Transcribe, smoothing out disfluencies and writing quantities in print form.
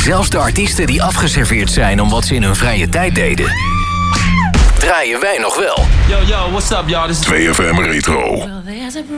Zelfs de artiesten die afgeserveerd zijn om wat ze in hun vrije tijd deden, draaien wij nog wel. Yo, what's up, y'all? This is 2FM Retro. Well, there's a